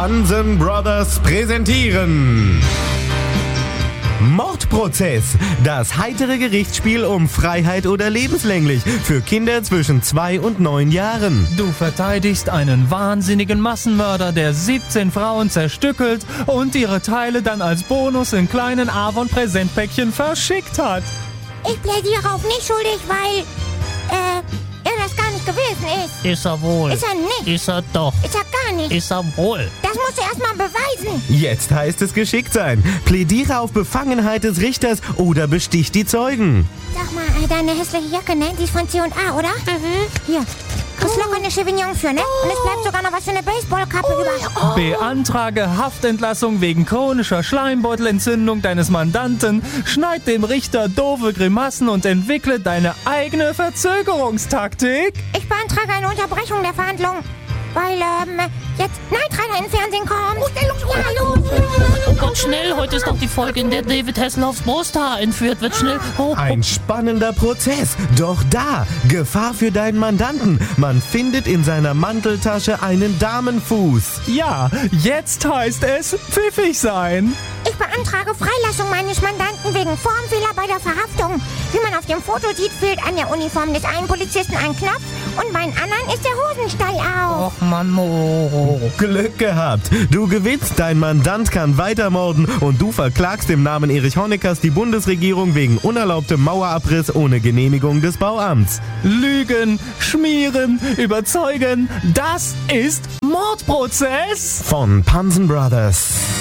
Pansen Brothers präsentieren Mordprozess, das heitere Gerichtsspiel um Freiheit oder lebenslänglich für Kinder zwischen 2 und 9 Jahren. Du verteidigst einen wahnsinnigen Massenmörder, der 17 Frauen zerstückelt und ihre Teile dann als Bonus in kleinen Avon-Präsentpäckchen verschickt hat. Ich plädiere auf nicht schuldig, weil, er das gar nicht gewesen ist. Ist er wohl. Ist er nicht. Ist er doch. Ist er gar nicht. Ist er wohl. Das musst du erstmal beweisen. Jetzt heißt es geschickt sein. Plädiere auf Befangenheit des Richters oder bestich die Zeugen. Sag mal, deine hässliche Jacke, ne? Die ist von C&A, oder? Hier. Kriegst locker eine Chevignon für, ne? Und es bleibt sogar noch was für eine Baseballkappe über. Beantrage Haftentlassung wegen chronischer Schleimbeutelentzündung deines Mandanten, schneid dem Richter doofe Grimassen und entwickle deine eigene Verzögerungstaktik. Ich beantrage eine Unterbrechung der Verhandlung, weil, jetzt Knight Rider ins Fernsehen kommt. Ja, los. Oh Gott, schnell. Heute ist doch die Folge, in der David Hasselhoffs Brusthaar entführt wird. Schnell. Oh, Ein spannender Prozess. Doch da, Gefahr für deinen Mandanten. Man findet in seiner Manteltasche einen Damenfuß. Ja, jetzt heißt es pfiffig sein. Ich beantrage Freilassung meines Mandanten wegen Formfehler bei der Verhaftung. Wie man auf dem Foto sieht, fehlt an der Uniform des einen Polizisten ein Knopf und bei den anderen ist der Hosenstall auf. Och Mann, oh. Glück gehabt. Du gewinnst, dein Mandant kann weitermorden und du verklagst im Namen Erich Honeckers die Bundesregierung wegen unerlaubtem Mauerabriss ohne Genehmigung des Bauamts. Lügen, schmieren, überzeugen, das ist Mordprozess. Von Pansen Brothers.